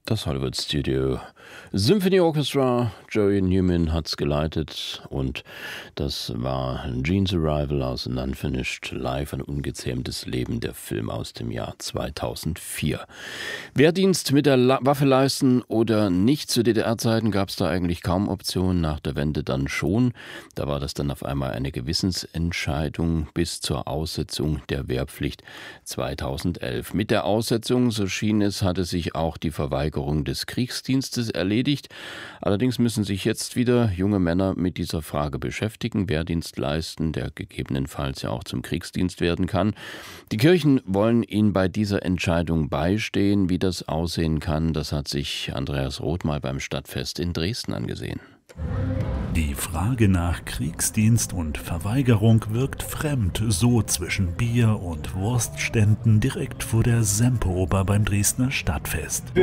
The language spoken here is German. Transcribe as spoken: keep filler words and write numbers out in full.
Das Hollywood Studio Symphony Orchestra, Joey Newman hat's geleitet und das war Gene's Arrival aus An Unfinished Life, ein ungezähmtes Leben, der Film aus dem Jahr zweitausendvier. Wehrdienst mit der La- Waffe leisten oder nicht, zu D D R-Zeiten gab es da eigentlich kaum Optionen, nach der Wende dann schon. Da war das dann auf einmal eine Gewissensentscheidung bis zur Aussetzung der Wehrpflicht zweitausendelf. Mit der Aussetzung, so schien es, hatte sich auch die Verweigerung des Kriegsdienstes erledigt. Allerdings müssen sich jetzt wieder junge Männer mit dieser Frage beschäftigen, Wehrdienst leisten, der gegebenenfalls ja auch zum Kriegsdienst werden kann. Die Kirchen wollen ihnen bei dieser Entscheidung beistehen. Wie das aussehen kann, das hat sich Andreas Roth mal beim Stadtfest in Dresden angesehen. Die Frage nach Kriegsdienst und Verweigerung wirkt fremd, so zwischen Bier- und Wurstständen direkt vor der Semperoper beim Dresdner Stadtfest.